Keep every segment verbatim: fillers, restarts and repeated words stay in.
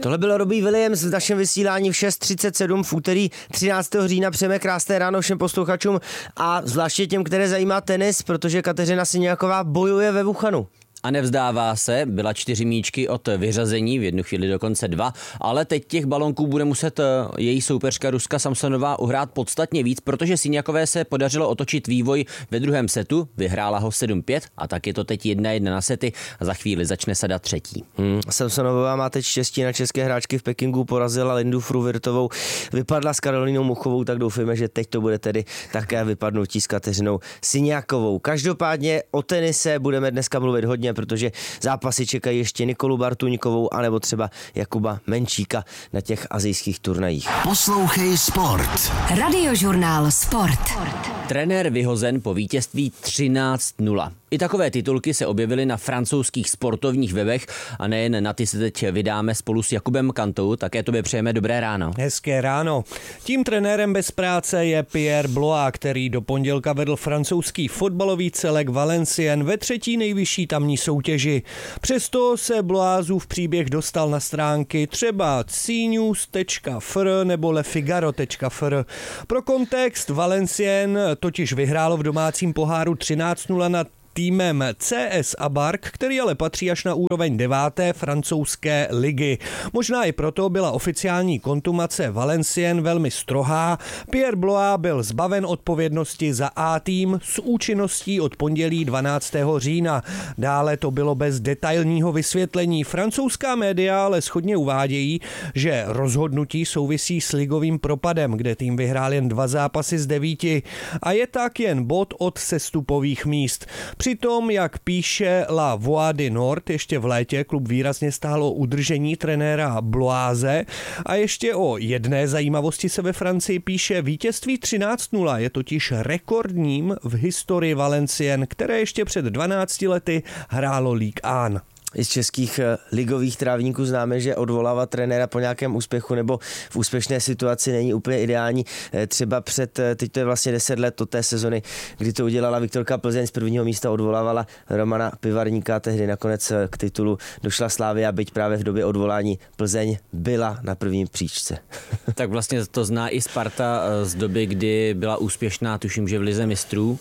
Tohle byl Robbie Williams v našem vysílání v šest třicet sedm v úterý třináctého října. Přejeme krásné ráno všem posluchačům a zvláště těm, které zajímá tenis, protože Kateřina Siniaková bojuje ve Wuhanu. A nevzdává se, byla čtyři míčky od vyřazení, v jednu chvíli dokonce dva, ale teď těch balonků bude muset její soupeřka Ruska Samsonová uhrát podstatně víc, protože Siniakové se podařilo otočit vývoj ve druhém setu, vyhrála ho sedm pět a tak je to teď jedna jedna na sety a za chvíli začne sada třetí. Hmm, Samsonová má teď štěstí na české hráčky v Pekingu, porazila Lindu Fruvirtovou, vypadla s Karolínou Muchovou, tak doufejme, že teď to bude tedy také vypadnutí s Kateřinou Siniakovou. Každopádně o tenise budeme dneska mluvit hodně, protože zápasy čekají ještě Nikolu Bartuňkovou anebo třeba Jakuba Menčíka na těch asijských turnajích. Poslouchej sport. Radiožurnál Sport. Trenér vyhozen po vítězství třináct nula. I takové titulky se objevily na francouzských sportovních webech a nejen na ty se teď vydáme spolu s Jakubem Kantou, také tobě přejeme dobré ráno. Hezké ráno. Tím trenérem bez práce je Pierre Blois, který do pondělka vedl francouzský fotbalový celek Valenciennes ve třetí nejvyšší tamní soutěži. Přesto se Bloisův příběh dostal na stránky třeba cnews tečka f r nebo lefigaro tečka f r. Pro kontext, Valenciennes totiž vyhrálo v domácím poháru třináct nula nad týmem C S Abarc, který ale patří až na úroveň deváté francouzské ligy. Možná i proto byla oficiální kontumace Valenciennes velmi strohá. Pierre Blois byl zbaven odpovědnosti za A tým s účinností od pondělí dvanáctého října. Dále to bylo bez detailního vysvětlení. Francouzská média ale shodně uvádějí, že rozhodnutí souvisí s ligovým propadem, kde tým vyhrál jen dva zápasy z devíti a je tak jen bod od sestupových míst. Přitom, jak píše La Voix du Nord, ještě v létě klub výrazně stálo udržení trenéra Bloise a ještě o jedné zajímavosti se ve Francii píše, vítězství třináct nula je totiž rekordním v historii Valenciennes, které ještě před dvanácti lety hrálo Ligue jedna. I z českých ligových trávníků známe, že odvolávat trenéra po nějakém úspěchu nebo v úspěšné situaci není úplně ideální. Třeba před, teď to je vlastně deset let od té sezony, kdy to udělala Viktorka Plzeň, z prvního místa odvolávala Romana Pivarníka, tehdy nakonec k titulu došla Slavia, byť právě v době odvolání Plzeň byla na prvním příčce. Tak vlastně to zná i Sparta z doby, kdy byla úspěšná, tuším, že v lize mistrů,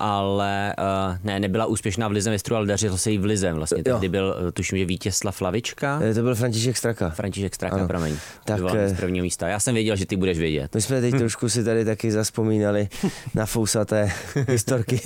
ale uh, ne, nebyla úspěšná v lize mistrů, ale dařilo se jí v lize vlastně. Tehdy byl, tuším, že Vítězslav Lavička. To byl František Straka. František Straka, ano. Promiň. Tak z prvního místa. Já jsem věděl, že ty budeš vědět. My jsme teď trošku si tady taky zaspomínali na fousaté historky.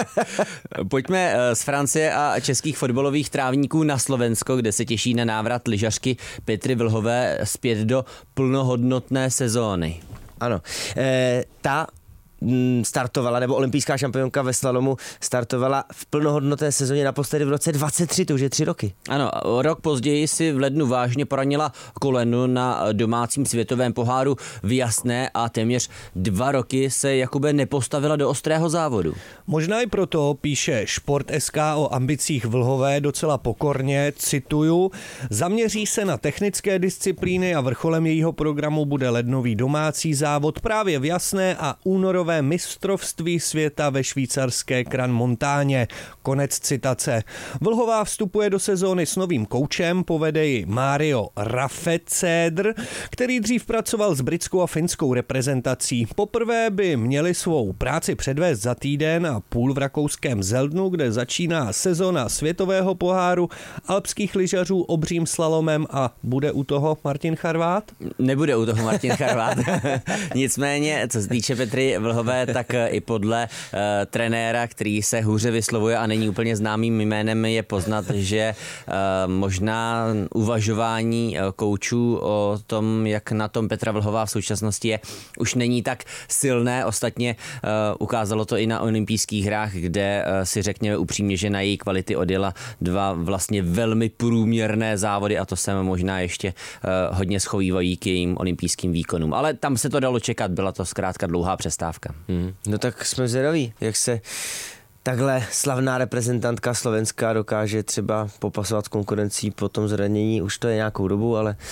Pojďme z Francie a českých fotbalových trávníků na Slovensko, kde se těší na návrat lyžařky Petry Vlhové zpět do plnohodnotné sezóny. Ano. E, ta startovala, nebo olympijská šampionka ve slalomu startovala v plnohodnotné sezóně naposledy v roce dvacet tři, to už je tři roky. Ano, rok později si v lednu vážně poranila koleno na domácím světovém poháru v Jasné a téměř dva roky se Jakube nepostavila do ostrého závodu. Možná i proto píše Sport tečka es ká o ambicích Vlhové docela pokorně, cituju, zaměří se na technické disciplíny a vrcholem jejího programu bude lednový domácí závod právě v Jasné a únorové mistrovství světa ve švýcarské Gran Montáně. Konec citace. Vlhová vstupuje do sezóny s novým koučem, povede ji Mario Raffecedr, který dřív pracoval s britskou a finskou reprezentací. Poprvé by měli svou práci předvést za týden a půl v rakouském Zeldnu, kde začíná sezóna světového poháru alpských lyžařů obřím slalomem a bude u toho Martin Charvát? Nebude u toho Martin Charvát. Nicméně, co se týče Petry Vlhové, tak i podle uh, trenéra, který se hůře vyslovuje a není úplně známým jménem, je poznat, že uh, možná uvažování uh, koučů o tom, jak na tom Petra Vlhová v současnosti je, už není tak silné. Ostatně uh, ukázalo to i na olympijských hrách, kde uh, si řekněme upřímně, že na její kvality odjela dva vlastně velmi průměrné závody a to se možná ještě uh, hodně schovývají k jejím olympijským výkonům. Ale tam se to dalo čekat, byla to zkrátka dlouhá přestávka. Hmm. No tak jsme zvědaví, jak se takhle slavná reprezentantka Slovenska dokáže třeba popasovat s konkurencí po tom zranění. Už to je nějakou dobu, ale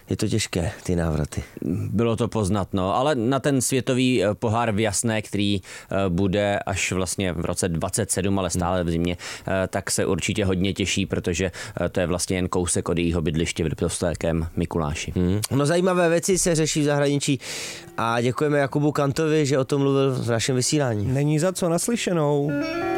je to těžké, ty návraty. Bylo to poznat, no, ale na ten světový pohár v Jasné, který bude až vlastně v roce dvacet sedm, ale stále v zimě, tak se určitě hodně těší, protože to je vlastně jen kousek od jejího bydliště v Liptovském Mikuláši. Hmm. No zajímavé věci se řeší v zahraničí a děkujeme Jakubu Kantovi, že o tom mluvil v našem vysílání. Není za co, naslyšenou.